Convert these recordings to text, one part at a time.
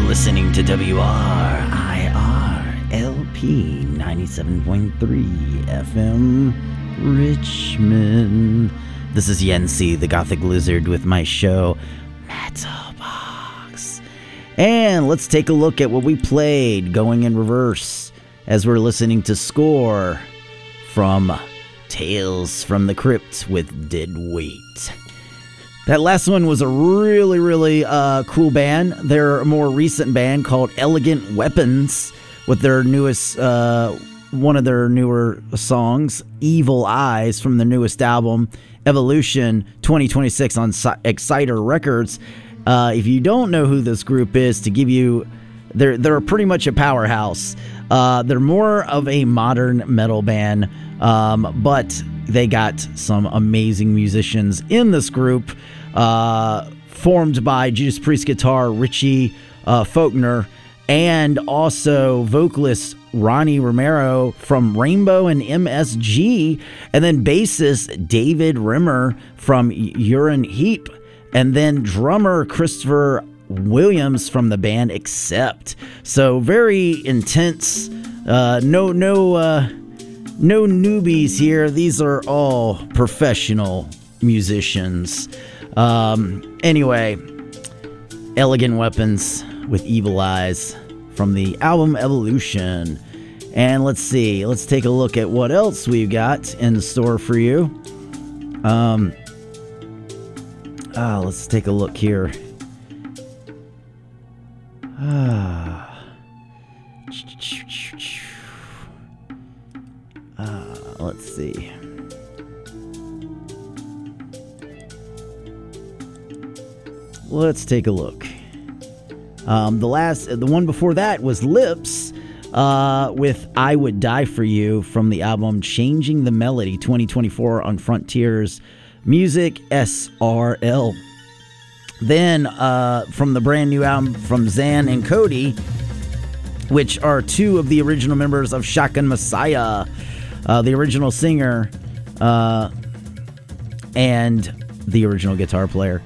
listening to WRIR LP 97.3 FM Richmond. This is Yensi, the Gothic Lizard, with my show, Metal Box. And let's take a look at what we played, going in reverse, as we're listening to Score from Tales from the Crypt with Dead Weight. That last one was a really cool band. They're a more recent band called Elegant Weapons with their newest, one of their newer songs, Evil Eyes, from their newest album, Evolution 2026 on Exciter Records. If you don't know who this group is, to give you, they're pretty much a powerhouse. They're more of a modern metal band, but they got some amazing musicians in this group, formed by Judas Priest guitar Richie Faulkner, and also vocalist Ronnie Romero from Rainbow and MSG, and then bassist David Rimmer from Urine Heap, and then drummer Christopher Williams from the band Accept. So very intense. No newbies here. These are all professional musicians. Anyway, Elegant Weapons with Evil Eyes from the album Evolution. And let's see. Let's take a look at what else we've got in store for you. Let's take a look here. Let's see. Let's take a look. The one before that was Lips with I Would Die For You from the album Changing the Melody 2024 on Frontiers Music SRL. Then from the brand new album from Zan and Cody, which are two of the original members of Shotgun Messiah, the original singer and the original guitar player,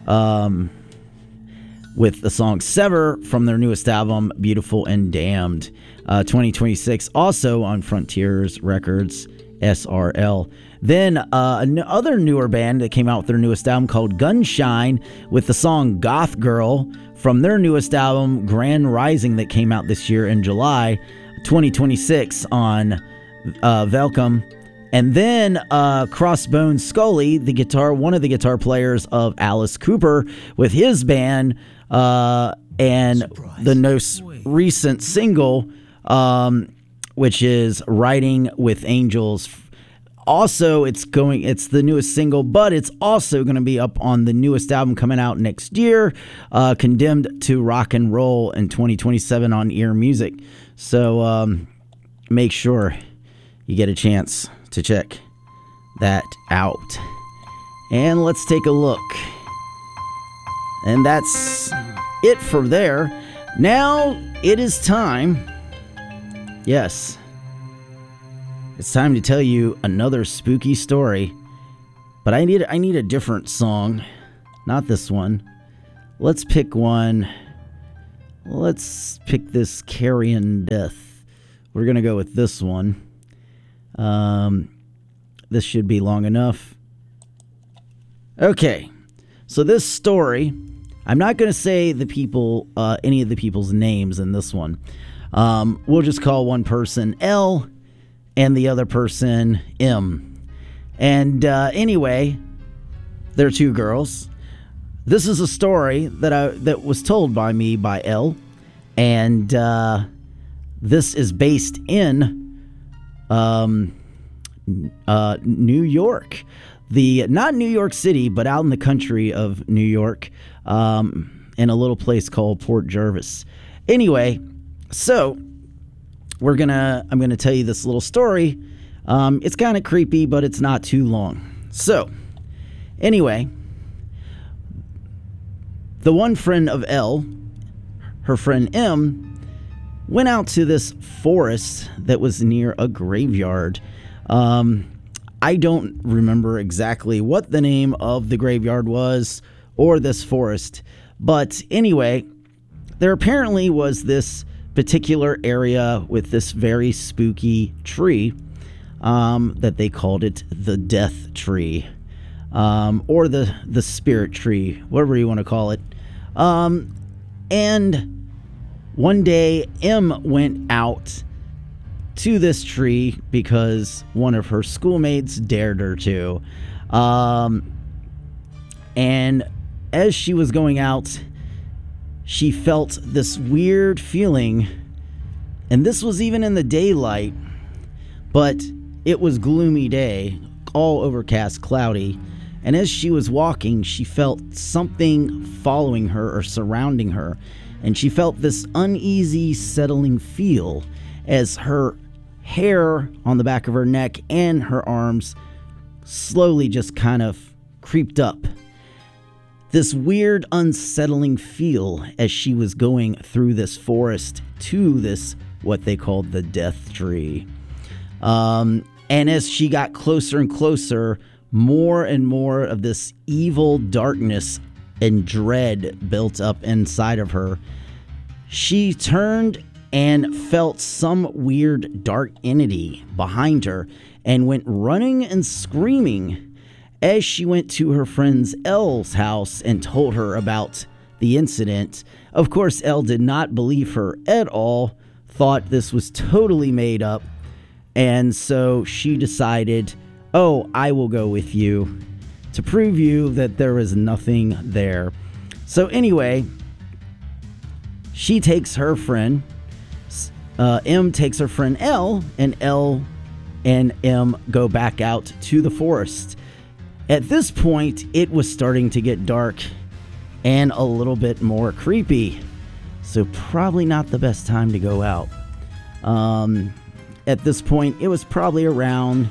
with the song Sever from their newest album, Beautiful and Damned, 2026, also on Frontiers Records, SRL. Then another newer band that came out with their newest album called Gunshine with the song Goth Girl from their newest album, Grand Rising, that came out this year in July 2026 on Velcom. And then Crossbone Scully, one of the guitar players of Alice Cooper, with his band, and the most recent single, which is Riding with Angels. Also, it's the newest single, but it's also going to be up on the newest album coming out next year, Condemned to Rock and Roll in 2027 on Ear Music. So make sure you get a chance to check that out. And let's take a look. And that's it for there. Now it is time. Yes. It's time to tell you another spooky story. But I need a different song. Not this one. Let's pick one. Let's pick this Carrion Death. We're going to go with this one. This should be long enough. Okay. So this story, I'm not going to say the people, any of the people's names in this one. We'll just call one person L and the other person M. And anyway, they're two girls. This is a story that was told by me by L, and this is based in New York. Not New York City, but out in the country of New York, in a little place called Port Jervis. Anyway, so I'm gonna tell you this little story. It's kind of creepy, but it's not too long. So, anyway, the one friend of L, her friend M, went out to this forest that was near a graveyard. I don't remember exactly what the name of the graveyard was or this forest, but anyway, there apparently was this particular area with this very spooky tree that they called it the Death Tree, or the Spirit Tree, whatever you want to call it. And one day, Em went out to this tree because one of her schoolmates dared her to. And as she was going out, she felt this weird feeling, and this was even in the daylight, but it was gloomy day, all overcast, cloudy, and as she was walking, she felt something following her or surrounding her, and she felt this uneasy, settling feel as her hair on the back of her neck and her arms slowly just kind of creeped up. This weird, unsettling feel as she was going through this forest to this, what they called the Death Tree. And as she got closer and closer, more and more of this evil darkness and dread built up inside of her. She turned and felt some weird dark entity behind her and went running and screaming as she went to her friend's Elle's house and told her about the incident. Of course, Elle did not believe her at all, thought this was totally made up, and so she decided, oh, I will go with you to prove you that there is nothing there. So anyway, she takes her friend, Em takes her friend Elle, and Elle and Em go back out to the forest. At this point, it was starting to get dark and a little bit more creepy, so probably not the best time to go out. At this point, it was probably around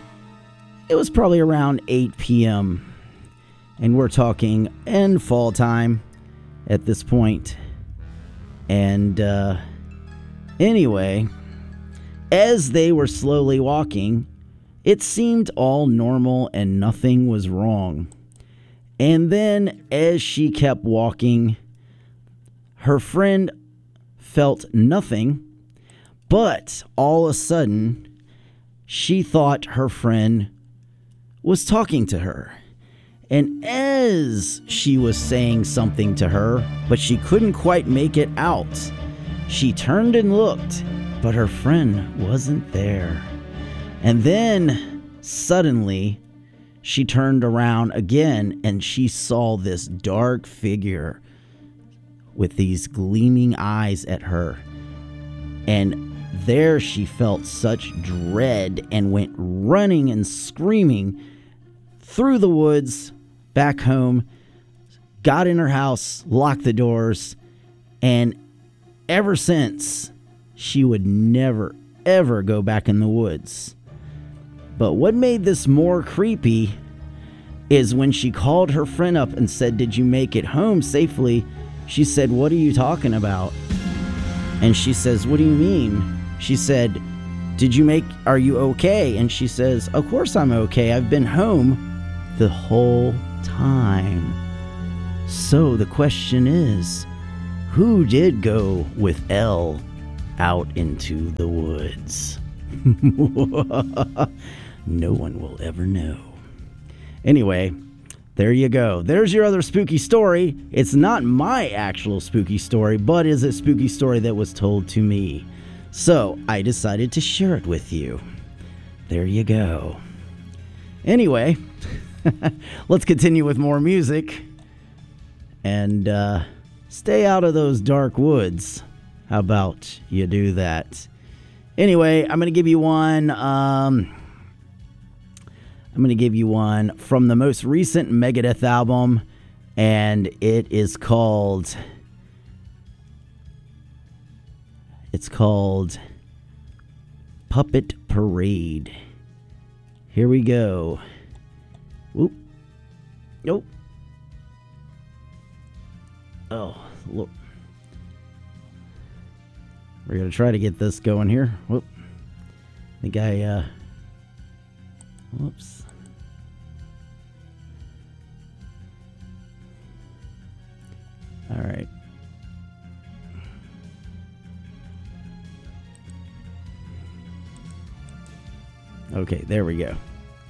8 p.m. and we're talking in fall time at this point. And anyway, as they were slowly walking, it seemed all normal and nothing was wrong. And then as she kept walking, her friend felt nothing, but all of a sudden, she thought her friend was talking to her. And as she was saying something to her, but she couldn't quite make it out, she turned and looked, but her friend wasn't there. And then, suddenly, she turned around again and she saw this dark figure with these gleaming eyes at her. And there she felt such dread and went running and screaming through the woods back home, got in her house, locked the doors, and ever since, she would never, ever go back in the woods. But what made this more creepy is when she called her friend up and said, "Did you make it home safely?" She said, "What are you talking about?" And she says, "What do you mean?" She said, "Are you okay?" And she says, "Of course I'm okay. I've been home the whole time." So the question is, who did go with Elle out into the woods? No one will ever know. Anyway, there you go. There's your other spooky story. It's not my actual spooky story, but is a spooky story that was told to me. So I decided to share it with you. There you go. Anyway, let's continue with more music and stay out of those dark woods. How about you do that? Anyway, I'm going to give you one. I'm going to give you one from the most recent Megadeth album, and it is called... It's called Puppet Parade. Here we go. Whoop. Nope. Oh, look. We're going to try to get this going here. Whoop. I think I, whoops. All right. Okay, there we go.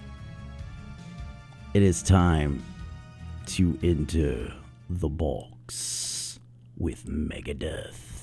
It is time to enter the box with Megadeth.